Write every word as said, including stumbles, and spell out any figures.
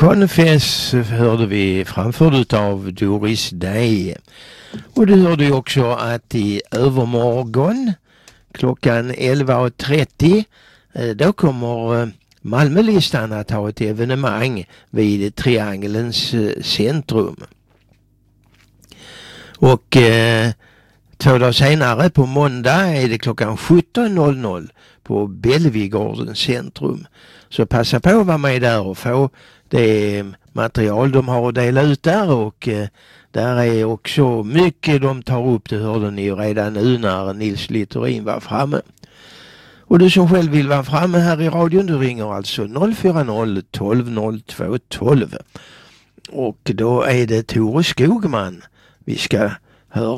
Confess hörde vi framförd av Doris Day. Och du hörde ju också att i övermorgon klockan elva trettio då kommer Malmölistan att ha ett evenemang vid Triangelns centrum. Och eh, två dagar senare på måndag är det klockan sjutton på Bellevigårdens centrum. Så passa på att vara med där och få det material de har att dela ut där, och eh, där är också mycket de tar upp, det hörde ni ju redan nu när Nils Littorin var framme. Och du som själv vill vara framme här i radion, du ringer alltså noll fyra noll tolv noll två tolv. Och då är det Tore Skogman vi ska